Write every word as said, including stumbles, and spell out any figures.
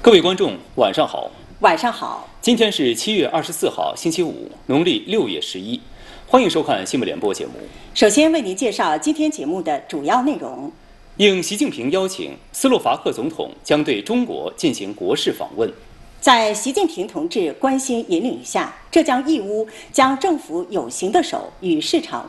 各位观众，晚上好。 晚上好。 今天是七月二十四号，星期五，农历六月十一。欢迎收看新闻联播节目。 首先为您介绍今天节目的主要内容。 应习近平邀请，斯洛伐克总统将对中国进行国事访问。 在习近平同志关心引领下，浙江义乌将政府有形的手与市场